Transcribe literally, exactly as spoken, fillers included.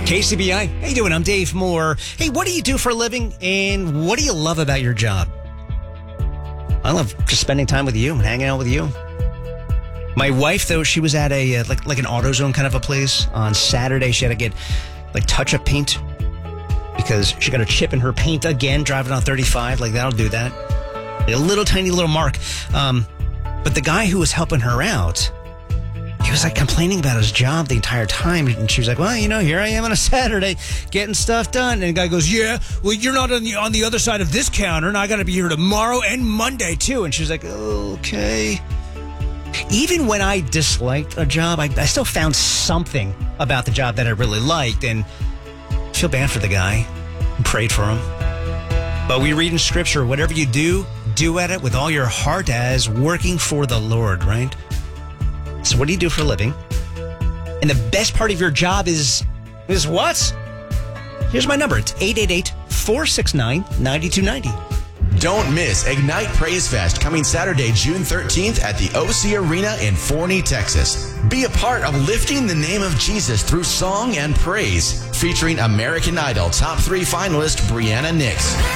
K C B I, how you doing? I'm Dave Moore. Hey, what do you do for a living, and what do you love about your job? I love just spending time with you and hanging out with you. My wife, though, she was at a uh, like like an AutoZone kind of a place on Saturday. She had to get like touch-up paint because she got a chip in her paint again, driving on thirty-five. Like, that'll do that. Like a little tiny little mark. Um, but the guy who was helping her out, he was like complaining about his job the entire time. And she was like, well, you know, here I am on a Saturday getting stuff done. And the guy goes, yeah, well, you're not on the, on the other side of this counter, and I got to be here tomorrow and Monday, too. And she was like, okay. Even when I disliked a job, I, I still found something about the job that I really liked. And I feel bad for the guy and prayed for him. But we read in Scripture, whatever you do, do at it with all your heart as working for the Lord, right? So what do you do for a living? And the best part of your job is, is what? Here's my number. It's eight eight eight, four six nine, nine two nine zero. Don't miss Ignite Praise Fest coming Saturday, June thirteenth at the O C Arena in Forney, Texas. Be a part of lifting the name of Jesus through song and praise, featuring American Idol top three finalist Brianna Nix.